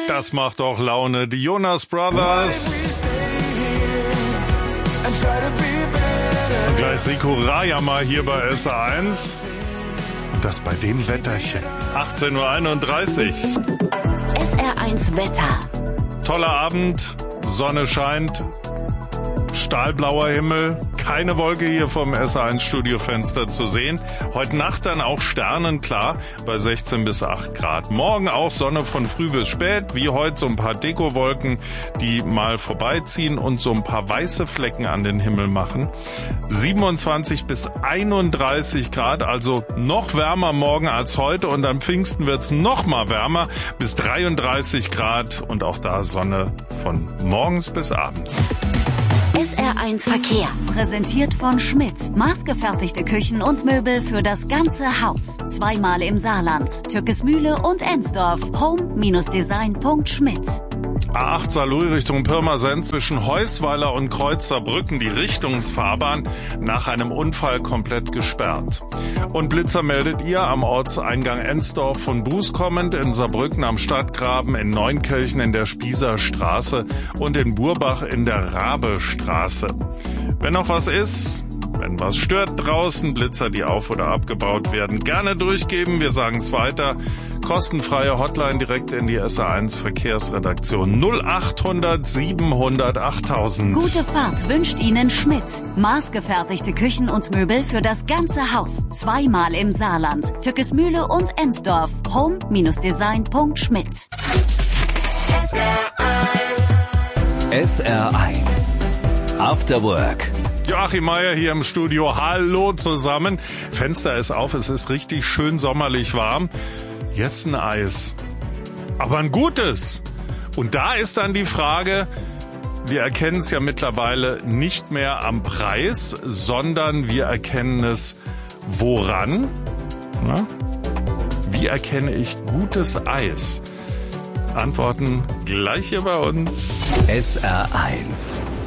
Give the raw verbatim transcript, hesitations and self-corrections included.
Das macht doch Laune. Die Jonas Brothers. Und gleich Rico Rajama hier bei S R eins. Und das bei dem Wetterchen. achtzehn Uhr einunddreißig. S R eins Wetter. Toller Abend, Sonne scheint, stahlblauer Himmel, keine Wolke hier vom S R eins Studiofenster zu sehen. Heute Nacht dann auch sternenklar bei sechzehn bis acht Grad. Morgen auch Sonne von früh bis spät, wie heute so ein paar Dekowolken, die mal vorbeiziehen und so ein paar weiße Flecken an den Himmel machen. siebenundzwanzig bis einunddreißig Grad, also noch wärmer morgen als heute, und am Pfingsten wird's noch mal wärmer, bis dreiunddreißig Grad, und auch da Sonne von morgens bis abends. S R eins Verkehr. Präsentiert von Schmidt. Maßgefertigte Küchen und Möbel für das ganze Haus. Zweimal im Saarland. Türkesmühle und Ensdorf. home Design Punkt schmidt. A acht Saarlouis Richtung Pirmasens zwischen Heusweiler und Kreuzerbrücken, die Richtungsfahrbahn nach einem Unfall komplett gesperrt. Und Blitzer meldet ihr am Ortseingang Ensdorf von Buß kommend, in Saarbrücken am Stadtgraben, in Neunkirchen in der Spießerstraße und in Burbach in der Rabestraße. Wenn noch was ist, wenn was stört draußen, Blitzer, die auf- oder abgebaut werden, gerne durchgeben. Wir sagen es weiter. Kostenfreie Hotline direkt in die S R eins Verkehrsredaktion. null achthundert siebenhundert achttausend. Gute Fahrt wünscht Ihnen Schmidt. Maßgefertigte Küchen und Möbel für das ganze Haus. Zweimal im Saarland. Türkesmühle und Ensdorf. home Design Punkt schmidt. S R eins. S R eins. After Work. Joachim Meier hier im Studio. Hallo zusammen. Fenster ist auf, es ist richtig schön sommerlich warm. Jetzt ein Eis. Aber ein gutes. Und da ist dann die Frage, wir erkennen es ja mittlerweile nicht mehr am Preis, sondern wir erkennen es woran? Na? Wie erkenne ich gutes Eis? Antworten gleich hier bei uns. S R eins.